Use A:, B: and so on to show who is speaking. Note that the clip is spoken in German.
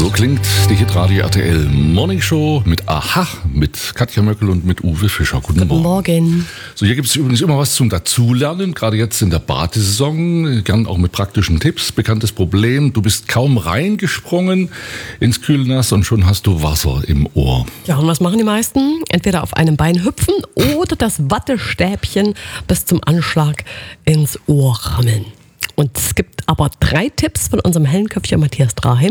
A: So klingt die Hitradio RTL Morning Show mit Aha, mit Katja Möckel und mit Uwe Fischer. Guten Morgen. So, hier gibt es übrigens immer was zum Dazulernen, gerade jetzt in der Badesaison, gern auch mit praktischen Tipps. Bekanntes Problem, du bist kaum reingesprungen ins Kühlnass und schon hast du Wasser im Ohr.
B: Ja, und was machen die meisten? Entweder auf einem Bein hüpfen oder das Wattestäbchen bis zum Anschlag ins Ohr rammeln. Und es gibt aber 3 Tipps von unserem Hellenköpfchen Matthias Drahe.